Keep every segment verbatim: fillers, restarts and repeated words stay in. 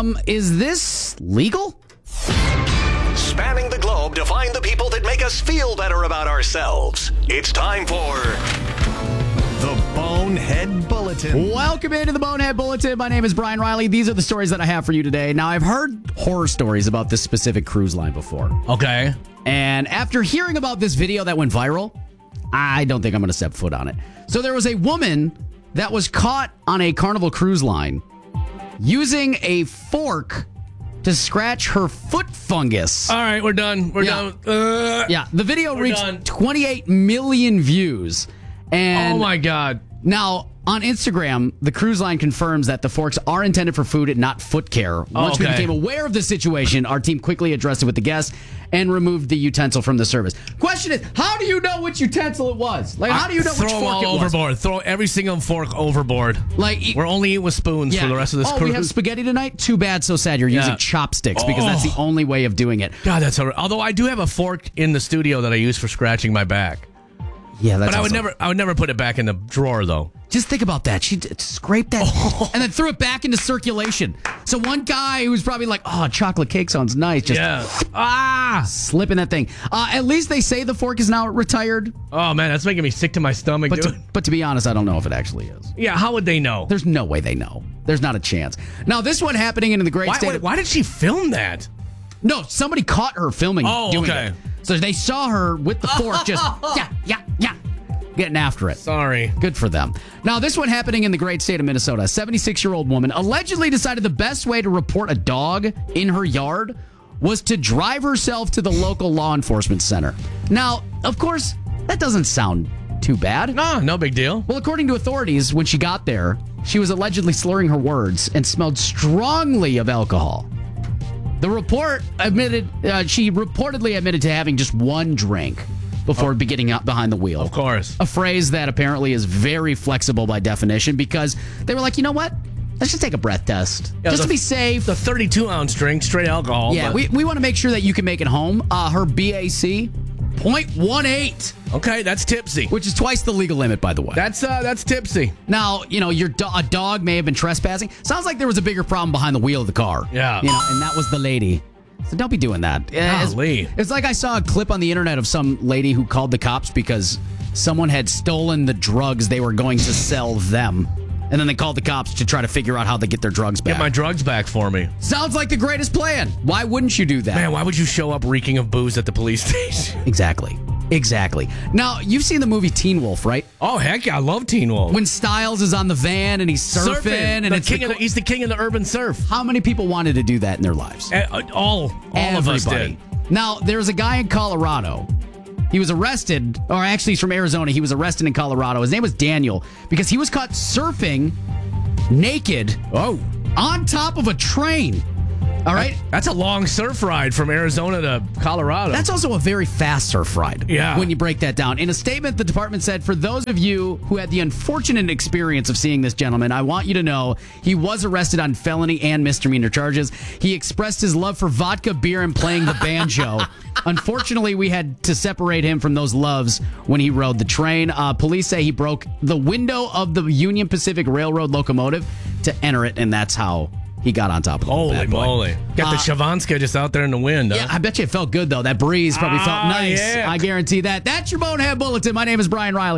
Um, is this legal? Spanning the globe to find the people that make us feel better about ourselves. It's time for the Bonehead Bulletin. Welcome into the Bonehead Bulletin. My name is Brian Riley. These are the stories that I have for you today. Now, I've heard horror stories about this specific cruise line before. Okay. And after hearing about this video that went viral, I don't think I'm going to step foot on it. So there was a woman that was caught on a Carnival cruise line using a fork to scratch her foot fungus. All right, we're done. We're Yeah. done. Uh, Yeah, the video We're reached done. twenty-eight million views. And oh, my God. now, on Instagram, the cruise line confirms that the forks are intended for food and not foot care. Once we okay. became aware of the situation, our team quickly addressed it with the guests and removed the utensil from the service. Question is, how do you know which utensil it was? Like, how do you know Throw which them fork all it was? overboard. Throw every single fork overboard. Like, e- We're only eating with spoons yeah. for the rest of this oh, cruise. we have spaghetti tonight? Too bad, so sad. You're using Yeah. chopsticks because Oh. that's the only way of doing it. God, that's horrible. Although I do have a fork in the studio that I use for scratching my back. Yeah, that's But I would also- never I would never put it back in the drawer, though. Just think about that. She d- scraped that and then threw it back into circulation. So one guy who's probably like, oh, chocolate cake sounds nice. Just Yeah. Ah! slipping that thing. Uh, at least they say the fork is now retired. Oh, man, that's making me sick to my stomach, But dude. to, but to be honest, I don't know if it actually is. Yeah, how would they know? There's no way they know. There's not a chance. Now, this one happening in the great Why, state why, of... why did she film that? No, somebody caught her filming Oh, doing okay. it. So they saw her with the fork just, yeah, yeah, yeah, getting after it. Sorry. Good for them. Now, this one happening in the great state of Minnesota. A seventy-six-year-old woman allegedly decided the best way to report a dog in her yard was to drive herself to the local law enforcement center. Now, of course, that doesn't sound too bad. No, no big deal. Well, according to authorities, when she got there, she was allegedly slurring her words and smelled strongly of alcohol. The report admitted, uh, she reportedly admitted to having just one drink before Oh. getting out behind the wheel. Of course. A phrase that apparently is very flexible by definition because they were like, you know what? Let's just take a breath test. Yeah, just the- to be safe. The thirty-two ounce drink, straight alcohol. yeah, but- we, we want to make sure that you can make it home. Uh, her B A C, zero point one eight, Okay, that's tipsy. which is twice the legal limit, by the way. That's uh, that's tipsy. Now, you know, your do- a dog may have been trespassing. Sounds like there was a bigger problem behind the wheel of the car. Yeah. You know, and that was the lady. So don't be doing that. It's, Golly. it's like I saw a clip on the internet of some lady who called the cops because someone had stolen the drugs they were going to sell them. And then they called the cops to try to figure out how they get their drugs back. Get my drugs back for me. Sounds like the greatest plan. Why wouldn't you do that? Man, why would you show up reeking of booze at the police station? Exactly. Exactly. Now, you've seen the movie Teen Wolf, right? Oh, heck yeah, I love Teen Wolf. When Styles is on the van and he's surfing, and the it's king the of the, co- he's the king of the urban surf. how many people wanted to do that in their lives? Uh, uh, all all of us Everybody. did. Now, there's a guy in Colorado. He was arrested, or actually he's from Arizona. He was arrested in Colorado. His name was Daniel because he was caught surfing naked Oh, on top of a train. All right? that's a long surf ride from Arizona to Colorado. That's also a very fast surf ride. Yeah. When you break that down. In a statement, the department said, for those of you who had the unfortunate experience of seeing this gentleman, I want you to know he was arrested on felony and misdemeanor charges. He expressed his love for vodka, beer, and playing the banjo. Unfortunately, we had to separate him from those loves when he rode the train. Uh, police say he broke the window of the Union Pacific Railroad locomotive to enter it, and that's how he got on top of the whole Holy bad boy. moly. Got the Shavanska just out there in the wind. Huh? Yeah, I bet you it felt good, though. That breeze probably felt Ah, nice. yeah. I guarantee that. That's your Bonehead Bulletin. My name is Brian Riley.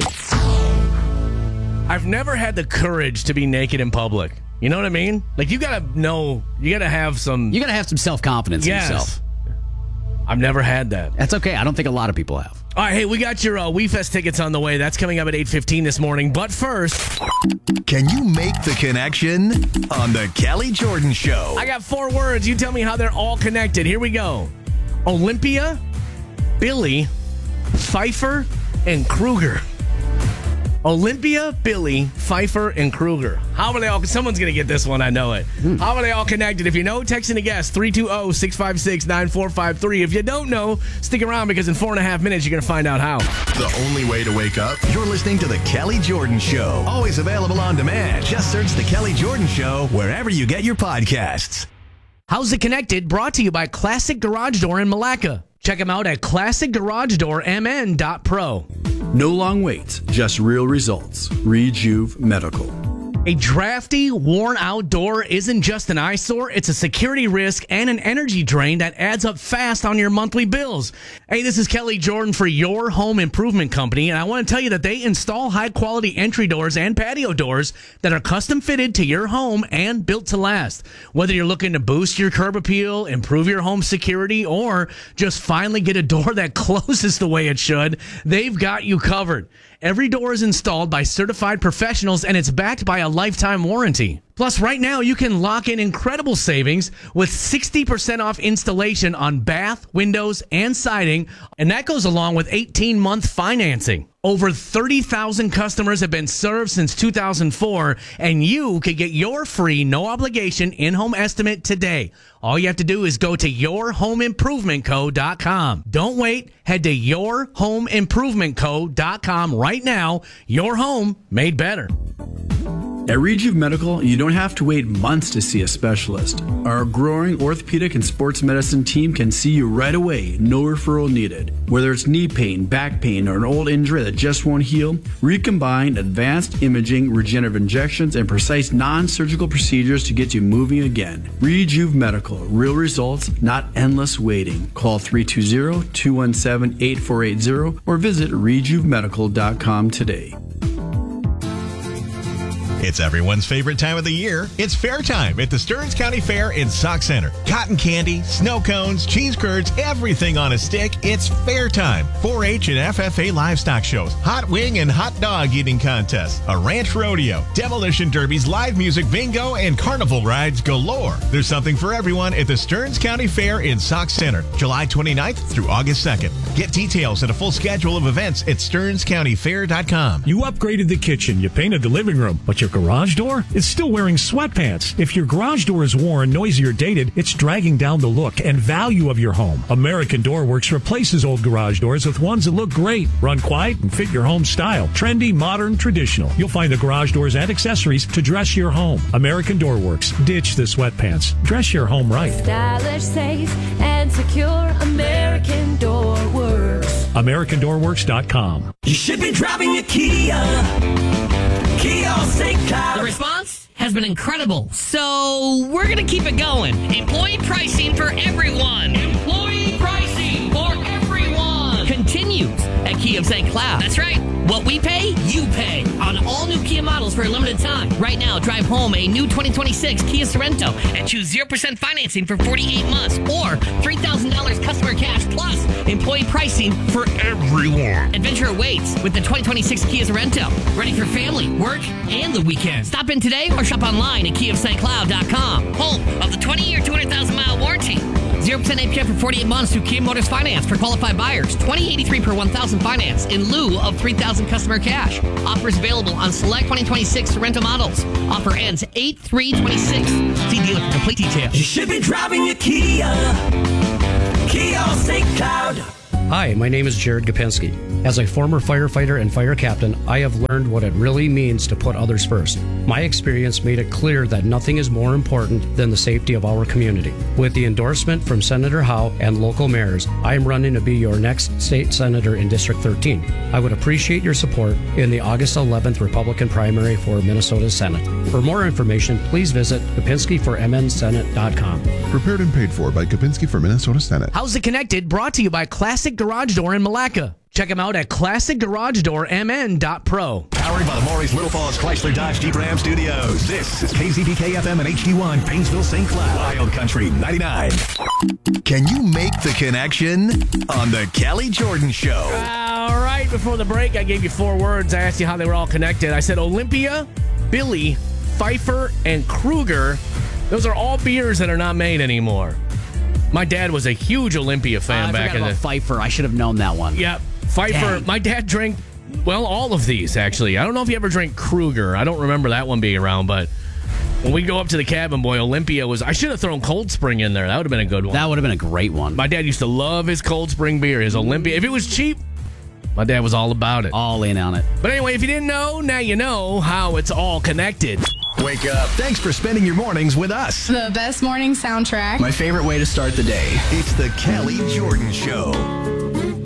I've never had the courage to be naked in public. You know what I mean? Like, you gotta know, you gotta have some. You got to have some self-confidence yes. in yourself. I've never had that. That's okay. I don't think a lot of people have. All right, hey, we got your uh, WeFest tickets on the way. That's coming up at eight fifteen this morning. But first, Can you make the connection on the Kelly Jordan Show? I got four words. You tell me how they're all connected. Here we go. Olympia, Billy, Pfeiffer, and Kruger. Olympia, Billy, Pfeiffer, and Kruger. How are they all? Someone's going to get this one. I know it. Hmm. How are they all connected? If you know, text in a guess. three two zero, six five six, nine four five three. If you don't know, stick around because in four and a half minutes, you're going to find out how. The only way to wake up? You're listening to the Kelly Jordan Show. Always available on demand. Just search the Kelly Jordan Show wherever you get your podcasts. How's It Connected? Brought to you by Classic Garage Door in Malacca. Check them out at classic garage door m n dot pro. No long waits, just real results. Rejuve Medical. A drafty, worn-out door isn't just an eyesore, it's a security risk and an energy drain that adds up fast on your monthly bills. Hey, this is Kelly Jordan for Your Home Improvement Company, and I want to tell you that they install high-quality entry doors and patio doors that are custom-fitted to your home and built to last. Whether you're looking to boost your curb appeal, improve your home security, or just finally get a door that closes the way it should, they've got you covered. Every door is installed by certified professionals, and it's backed by a lifetime warranty. Plus, right now, you can lock in incredible savings with sixty percent off installation on bath, windows, and siding, and that goes along with eighteen-month financing. Over thirty thousand customers have been served since two thousand four, and you can get your free, no-obligation in-home estimate today. All you have to do is go to your home improvement co dot com. Don't wait. Head to your home improvement co dot com right now. Your home made better. At Rejuve Medical, you don't have to wait months to see a specialist. Our growing orthopedic and sports medicine team can see you right away, no referral needed. Whether it's knee pain, back pain, or an old injury that just won't heal, recombine advanced imaging, regenerative injections, and precise non-surgical procedures to get you moving again. Rejuve Medical, real results, not endless waiting. Call three two zero, two one seven, eight four eight zero or visit rejuve medical dot com today. It's everyone's favorite time of the year. It's fair time at the Stearns County Fair in Sauk Center. Cotton candy, snow cones, cheese curds, everything on a stick. It's fair time. four H and F F A livestock shows, hot wing and hot dog eating contests, a ranch rodeo, demolition derbies, live music, bingo, and carnival rides galore. There's something for everyone at the Stearns County Fair in Sauk Center, July twenty-ninth through August second. Get details and a full schedule of events at stearns county fair dot com. You upgraded the kitchen, you painted the living room, but your garage door is still wearing sweatpants. If your garage door is worn, noisy, or dated, it's dragging down the look and value of your home. American Door Works replaces old garage doors with ones that look great, run quiet, and fit your home style. Trendy, modern, traditional. You'll find the garage doors and accessories to dress your home. American Door Works. Ditch the sweatpants. Dress your home right. Stylish, safe, and secure. American Door Works. American Door Works dot com. You should be driving a Kia. Kia Saint Cloud. The response has been incredible, so we're going to keep it going. Employee pricing for everyone. Employee pricing for everyone. Continues at Kia of Saint Cloud. That's right. What we pay, you pay. On all new Kia models for a limited time. Right now, drive home a new twenty twenty-six Kia Sorento and choose zero percent financing for forty-eight months or three thousand dollars customer cash plus employee pricing for everyone. Adventure awaits with the twenty twenty-six Kia Sorento. Ready for family, work, and the weekend. Stop in today or shop online at kia of st cloud dot com. Home of the twenty-year, two hundred thousand mile warranty. zero percent A P R for forty-eight months through Kia Motors Finance for qualified buyers. twenty eighty-three per one thousand finance in lieu of three thousand customer cash. Offers available on select twenty twenty-six Sorento models. Offer ends eight three twenty-six. See dealer for complete details. You should be driving a Kia. Kia Saint Cloud. Hi, my name is Jared Gopinski. As a former firefighter and fire captain, I have learned what it really means to put others first. My experience made it clear that nothing is more important than the safety of our community. With the endorsement from Senator Howe and local mayors, I am running to be your next state senator in District thirteen. I would appreciate your support in the August eleventh Republican primary for Minnesota Senate. For more information, please visit Gopinski for M N Senate dot com. Prepared and paid for by Gopinski for Minnesota Senate. How's It Connected? Brought to you by Classic Garage Door in Malacca. Check them out at classic garage door m n dot pro. Powered by the Maurice Little Falls Chrysler Dodge Jeep Ram Studios. This is K Z B K F M and H D one, Painesville, Saint Cloud. Wild Country ninety-nine. Can you make the connection on the Kelly Jordan Show? All right, before the break, I gave you four words. I asked you how they were all connected. I said Olympia, Billy, Pfeiffer, and Kruger. Those are all beers that are not made anymore. My dad was a huge Olympia fan uh, I back in about the Pfeiffer. I should have known that one. Yeah, Pfeiffer. Dang. My dad drank, well, all of these, actually. I don't know if he ever drank Kruger. I don't remember that one being around, but when we go up to the cabin, boy, Olympia was... I should have thrown Cold Spring in there. That would have been a good one. That would have been a great one. My dad used to love his Cold Spring beer, his Olympia. If it was cheap, my dad was all about it. All in on it. But anyway, if you didn't know, now you know how it's all connected. Wake up. Thanks for spending your mornings with us. The best morning soundtrack. My favorite way to start the day. It's the Kelly Jordan Show.